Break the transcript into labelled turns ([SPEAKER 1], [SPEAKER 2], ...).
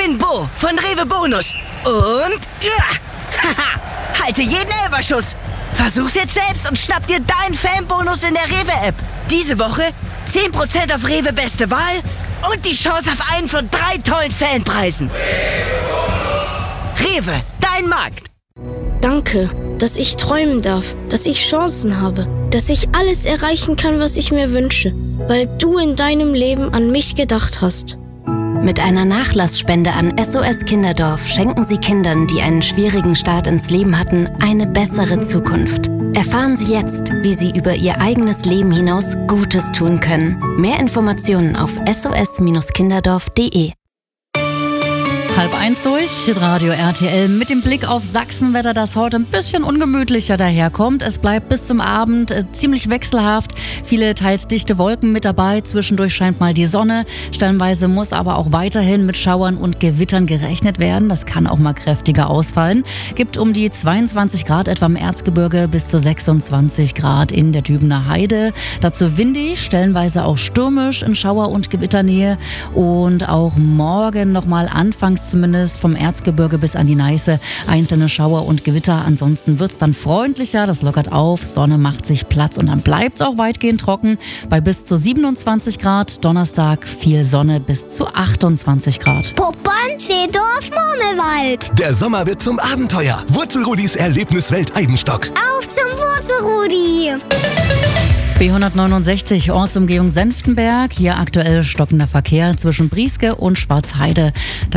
[SPEAKER 1] bin Bo von Rewe Bonus. Und halte jeden Elferschuss. Versuch's jetzt selbst und schnapp dir deinen Fanbonus in der Rewe-App. Diese Woche 10% auf Rewe Beste Wahl und die Chance auf einen von 3 tollen Fanpreisen. Rewe, dein Markt.
[SPEAKER 2] Danke, dass ich träumen darf, dass ich Chancen habe, dass ich alles erreichen kann, was ich mir wünsche, weil du in deinem Leben an mich gedacht hast.
[SPEAKER 3] Mit einer Nachlassspende an SOS Kinderdorf schenken Sie Kindern, die einen schwierigen Start ins Leben hatten, eine bessere Zukunft. Erfahren Sie jetzt, wie Sie über Ihr eigenes Leben hinaus Gutes tun können. Mehr Informationen auf sos-kinderdorf.de.
[SPEAKER 4] 12:30 durch, Radio RTL mit dem Blick auf Sachsenwetter, das heute ein bisschen ungemütlicher daherkommt. Es bleibt bis zum Abend ziemlich wechselhaft, viele teils dichte Wolken mit dabei, zwischendurch scheint mal die Sonne. Stellenweise muss aber auch weiterhin mit Schauern und Gewittern gerechnet werden, das kann auch mal kräftiger ausfallen. Gibt um die 22 Grad etwa im Erzgebirge bis zu 26 Grad in der Dübener Heide. Dazu windig, stellenweise auch stürmisch in Schauer- und Gewitternähe und auch morgen nochmal anfangs zumindest vom Erzgebirge bis an die Neiße einzelne Schauer und Gewitter. Ansonsten wird es dann freundlicher, das lockert auf, Sonne macht sich Platz und dann bleibt es auch weitgehend trocken bei bis zu 27 Grad. Donnerstag viel Sonne bis zu 28 Grad.
[SPEAKER 5] Poppern, Seedorf, Murmelwald.
[SPEAKER 6] Der Sommer wird zum Abenteuer. Wurzelrudis Erlebniswelt Eibenstock.
[SPEAKER 5] Auf zum Wurzelrudi.
[SPEAKER 4] B169, Ortsumgehung Senftenberg. Hier aktuell stockender Verkehr zwischen Brieske und Schwarzheide.